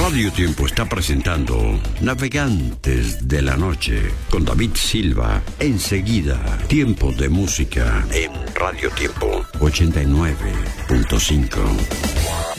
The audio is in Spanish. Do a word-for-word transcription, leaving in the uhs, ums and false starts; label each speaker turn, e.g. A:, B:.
A: Radio Tiempo está presentando Navegantes de la Noche con David Silva. Enseguida, Tiempo de Música en Radio Tiempo ochenta y nueve punto cinco.